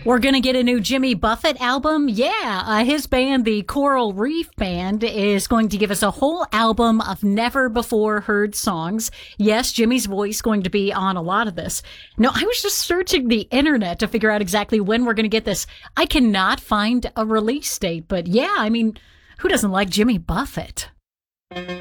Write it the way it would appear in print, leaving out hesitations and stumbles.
We're going to get a new Jimmy Buffett album. Yeah, his band, the Coral Reef Band, is going to give us a whole album of never before heard songs. Yes, Jimmy's voice going to be on a lot of this. No, I was just searching the internet to figure out exactly when we're going to get this. I cannot find a release date, but yeah, I mean, who doesn't like Jimmy Buffett?